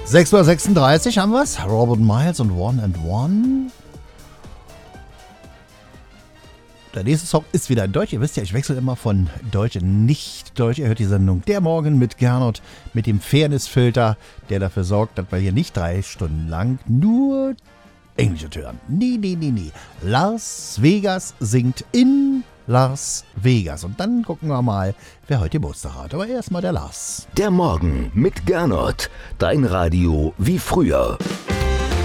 6:36 Uhr haben wir's. Robert Miles und One and One. Der nächste Song ist wieder in Deutsch. Ihr wisst ja, ich wechsle immer von Deutsch in Nicht-Deutsch. Ihr hört die Sendung Der Morgen mit Gernot, mit dem Fairness-Filter, der dafür sorgt, dass wir hier nicht 3 Stunden lang nur Englisch hören. Nee. Las Vegas singt in Las Vegas. Und dann gucken wir mal, wer heute Geburtstag hat. Aber erstmal der Lars. Der Morgen mit Gernot. Dein Radio wie früher.